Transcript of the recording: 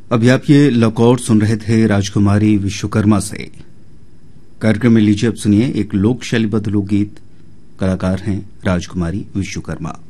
अभी आप ये लॉकआउट सुन रहे थे राजकुमारी विश्वकर्मा से। कार्यक्रम में लीजिए अब सुनिए एक लोक शैलीबद्ध लोकगीत। कलाकार हैं राजकुमारी विश्वकर्मा।